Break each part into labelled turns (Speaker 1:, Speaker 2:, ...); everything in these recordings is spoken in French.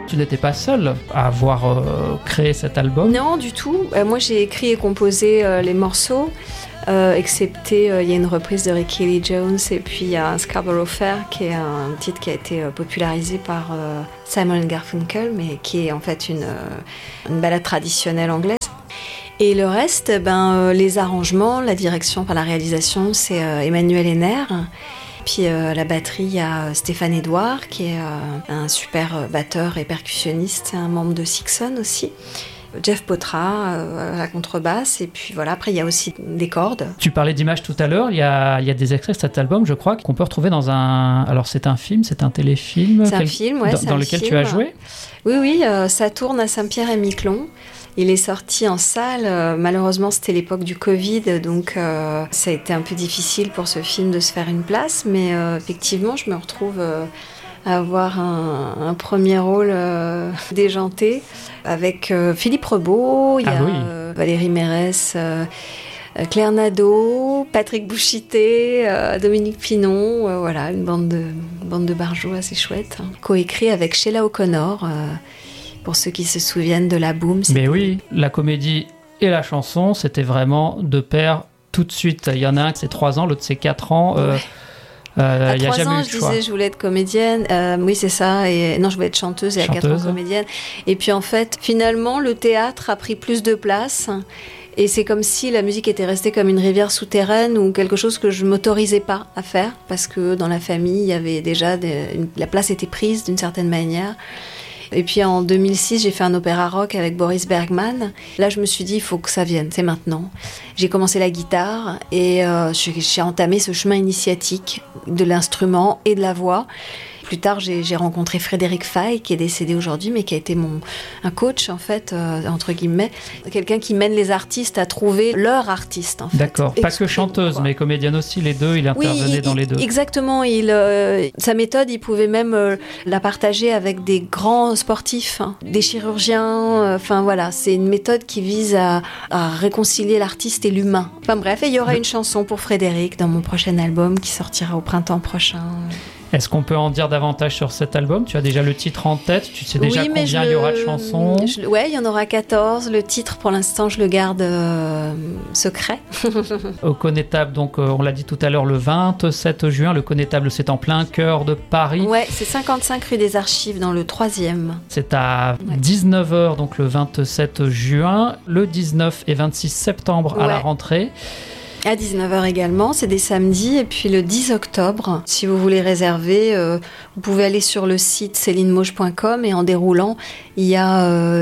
Speaker 1: Tu n'étais pas seule à avoir créé cet album?
Speaker 2: Non, du tout. Moi, j'ai écrit et composé les morceaux, excepté il y a une reprise de Ricky Lee Jones et puis il y a Scarborough Fair qui est un titre qui a été popularisé par Simon & Garfunkel, mais qui est en fait une ballade traditionnelle anglaise. Et le reste, les arrangements, la direction, la réalisation, c'est Emmanuel Henner. Puis la batterie, il y a Stéphane Edouard, qui est un super batteur et percussionniste, un membre de Sixon aussi. Jeff Potra à la contrebasse, et puis voilà, après il y a aussi des cordes.
Speaker 1: Tu parlais d'images tout à l'heure, il y a des extraits de cet album, je crois, qu'on peut retrouver dans un... Alors c'est un film, c'est un téléfilm?
Speaker 2: C'est un film, ouais.
Speaker 1: Dans lequel tu as joué?
Speaker 2: Oui, ça tourne à Saint-Pierre-et-Miquelon. Il est sorti en salle, malheureusement c'était l'époque du Covid, donc ça a été un peu difficile pour ce film de se faire une place, mais effectivement je me retrouve à avoir un premier rôle déjanté avec Philippe Rebaud, il y a Valérie Mérès, Claire Nadeau, Patrick Bouchité, Dominique Pinon, voilà, une bande de barjots assez chouette, coécrit avec Sheila O'Connor. Pour ceux qui se souviennent de La Boom.
Speaker 1: Mais oui, la comédie et la chanson, c'était vraiment de pair tout de suite. Il y en a un qui c'est 3 ans, l'autre c'est 4 ans.
Speaker 2: À
Speaker 1: y a
Speaker 2: 3
Speaker 1: jamais
Speaker 2: ans,
Speaker 1: eu
Speaker 2: je
Speaker 1: de choix.
Speaker 2: disais je voulais être comédienne. Oui, c'est ça. Et non, je voulais être chanteuse et à 4 ans comédienne. Et puis en fait, finalement, le théâtre a pris plus de place. Et c'est comme si la musique était restée comme une rivière souterraine ou quelque chose que je ne m'autorisais pas à faire parce que dans la famille, il y avait déjà la place était prise d'une certaine manière. Et puis en 2006, j'ai fait un opéra rock avec Boris Bergman. Là, je me suis dit, il faut que ça vienne, c'est maintenant. J'ai commencé la guitare et j'ai entamé ce chemin initiatique de l'instrument et de la voix. Plus tard, j'ai rencontré Frédéric Fay, qui est décédé aujourd'hui, mais qui a été un coach, en fait, entre guillemets. Quelqu'un qui mène les artistes à trouver leur artiste, en fait.
Speaker 1: D'accord, pas que chanteuse, mais comédienne aussi, les deux, il intervenait dans les deux.
Speaker 2: Exactement, sa méthode, il pouvait même la partager avec des grands sportifs, des chirurgiens, enfin voilà, c'est une méthode qui vise à réconcilier l'artiste et l'humain. Enfin bref, et il y aura une chanson pour Frédéric dans mon prochain album qui sortira au printemps prochain.
Speaker 1: Est-ce qu'on peut en dire davantage sur cet album? Tu as déjà le titre en tête? Tu sais déjà combien il y aura de chansons?
Speaker 2: Oui, il y en aura 14. Le titre, pour l'instant, je le garde secret.
Speaker 1: Au Connétable, donc on l'a dit tout à l'heure, le 27 juin. Le Connétable, c'est en plein cœur de Paris.
Speaker 2: Ouais, c'est 55 rue des Archives, dans le 3e.
Speaker 1: C'est à 19h, donc le 27 juin. Le 19 et 26 septembre à la rentrée.
Speaker 2: À 19h également, c'est des samedis. Et puis le 10 octobre, si vous voulez réserver, vous pouvez aller sur le site célinemauge.com et en déroulant, il y a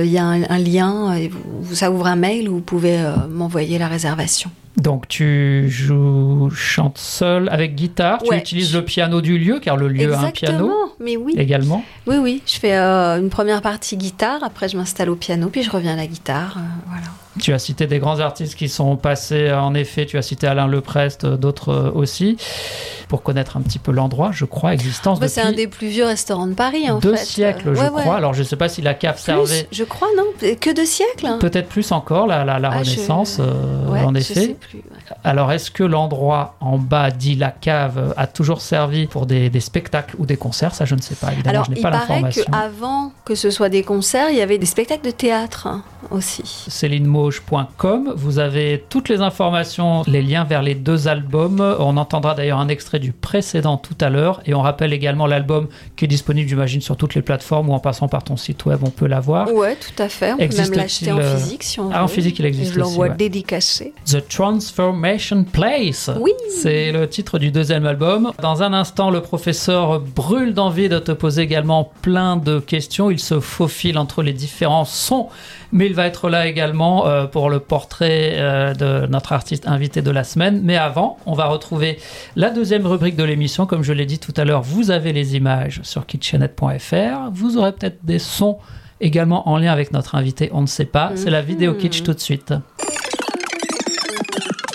Speaker 2: un lien, et ça ouvre un mail où vous pouvez m'envoyer la réservation.
Speaker 1: Donc tu chantes seule avec guitare, tu utilises le piano du lieu, car le lieu a un piano.
Speaker 2: Mais oui.
Speaker 1: Également.
Speaker 2: Oui, je fais une première partie guitare, après je m'installe au piano, puis je reviens à la guitare, voilà.
Speaker 1: Tu as cité des grands artistes qui sont passés, en effet, tu as cité Alain Leprest, d'autres aussi. Pour connaître un petit peu l'endroit, je crois, existence depuis...
Speaker 2: C'est un des plus vieux restaurants de Paris, en fait.
Speaker 1: 2 siècles, je crois. Alors, je ne sais pas si la cave servait...
Speaker 2: Je crois, non. Que 2 siècles.
Speaker 1: Peut-être plus encore, la Renaissance, en effet. Je sais plus, Alors, est-ce que l'endroit en bas, dit la cave, a toujours servi pour des spectacles ou des concerts? Ça, je ne sais pas. Évidemment, je n'ai pas l'information.
Speaker 2: Il paraît qu'avant que ce soit des concerts, il y avait des spectacles de théâtre aussi.
Speaker 1: célinemauge.com, vous avez toutes les informations, les liens vers les 2 albums. On entendra d'ailleurs un extrait du précédent tout à l'heure, et on rappelle également l'album qui est disponible, j'imagine, sur toutes les plateformes, ou en passant par ton site web, on peut l'avoir.
Speaker 2: Ouais, tout à fait. On peut même l'acheter en physique si on veut.
Speaker 1: En physique, il existe aussi.
Speaker 2: Je l'envoie dédicacé.
Speaker 1: The Transformation Place.
Speaker 2: Oui.
Speaker 1: C'est le titre du 2e album. Dans un instant, le professeur brûle d'envie de te poser également plein de questions. Il se faufile entre les différents sons, mais il va être là également pour le portrait de notre artiste invité de la semaine. Mais avant, on va retrouver la 2e rubrique de l'émission. Comme je l'ai dit tout à l'heure, vous avez les images sur kitchenette.fr. Vous aurez peut-être des sons également en lien avec notre invité, on ne sait pas. C'est la vidéo kitsch tout de suite.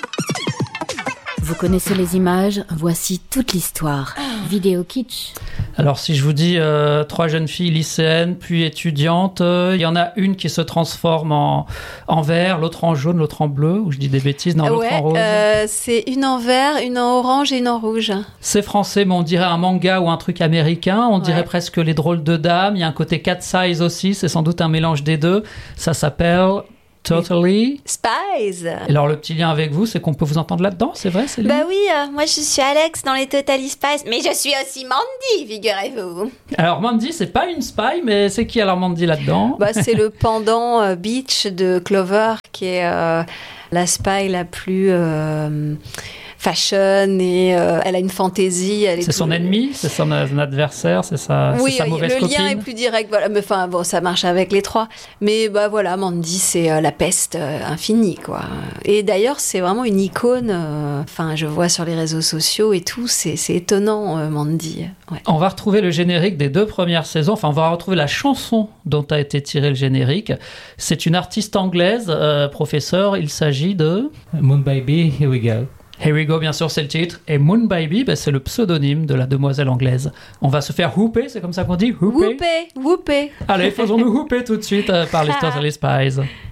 Speaker 3: Vous connaissez les images, voici toute l'histoire. Vidéo kitsch.
Speaker 1: Alors si je vous dis 3 jeunes filles lycéennes puis étudiantes, il y en a une qui se transforme en vert, l'autre en jaune, l'autre en bleu, ou je dis des bêtises, non, l'autre en rose.
Speaker 2: C'est une en vert, une en orange et une en rouge.
Speaker 1: C'est français, mais on dirait un manga ou un truc américain, on dirait presque Les Drôles de Dames, il y a un côté cat size aussi, c'est sans doute un mélange des deux, ça s'appelle... Totally
Speaker 2: Spies.
Speaker 1: Et alors le petit lien avec vous, c'est qu'on peut vous entendre là-dedans, c'est vrai, Céline?
Speaker 3: Bah oui, moi je suis Alex dans les Totally Spies, mais je suis aussi Mandy, figurez-vous.
Speaker 1: Alors Mandy, c'est pas une spy, mais c'est qui alors Mandy là-dedans?
Speaker 2: C'est le pendant Beach de Clover, qui est la spy la plus fashion, et elle a une fantaisie.
Speaker 1: C'est son ennemi, c'est son adversaire, c'est sa mauvaise copine.
Speaker 2: Le lien est plus direct, voilà. Mais enfin bon, ça marche avec les trois. Mais voilà, Mandy, c'est la peste infinie, quoi. Et d'ailleurs, c'est vraiment une icône. Enfin, je vois sur les réseaux sociaux et tout, c'est étonnant, Mandy. Ouais.
Speaker 1: On va retrouver le générique des 2 premières saisons. Enfin, on va retrouver la chanson dont a été tiré le générique. C'est une artiste anglaise, professeur. Il s'agit de
Speaker 4: Moon Baby, Here We Go.
Speaker 1: Here We Go, bien sûr, c'est le titre. Et Moon Baby, c'est le pseudonyme de la demoiselle anglaise. On va se faire whooper, c'est comme ça qu'on dit? Whooper.
Speaker 2: Whooper.
Speaker 1: Allez, faisons-nous whooper tout de suite par les Totally Spies.